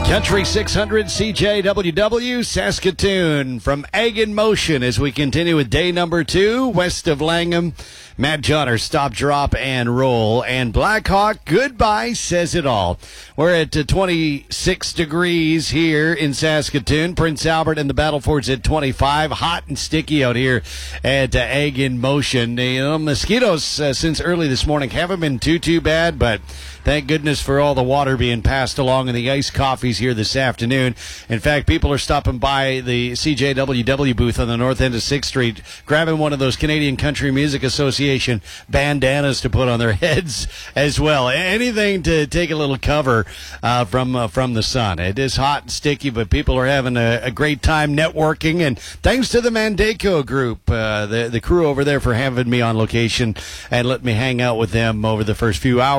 Country 600 CJWW Saskatoon from Egg in Motion as we continue with day number 2 west of Langham. Matt Johnner, Stop, Drop, and Roll. And Blackhawk, Goodbye Says It All. We're at 26 degrees here in Saskatoon. Prince Albert and the Battlefords at 25. Hot and sticky out here at Egg in Motion. Mosquitoes since early this morning haven't been too bad, but thank goodness for all the water being passed along in the iced coffees here this afternoon. In fact, people are stopping by the CJWW booth on the north end of 6th Street, grabbing one of those Canadian Country Music Association bandanas to put on their heads as well. Anything to take a little cover from the sun. It is hot and sticky, but people are having a great time networking. And thanks to the Mandaco group, the crew over there, for having me on location and let me hang out with them over the first few hours.